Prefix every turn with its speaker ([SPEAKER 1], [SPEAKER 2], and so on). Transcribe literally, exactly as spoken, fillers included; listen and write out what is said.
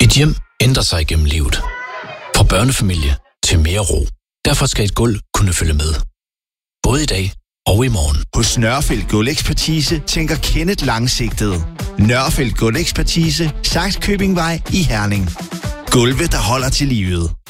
[SPEAKER 1] Dit hjem ændrer sig gennem livet. Fra børnefamilie til mere ro. Derfor skal et gulv kunne følge med. Både i dag og i morgen.
[SPEAKER 2] Hos Nørrefeldt Gulvekspertise tænker Kenneth langsigtet. Nørrefeldt Gulvekspertise, Sakskøbingvej i Herning. Gulve, der holder til livet.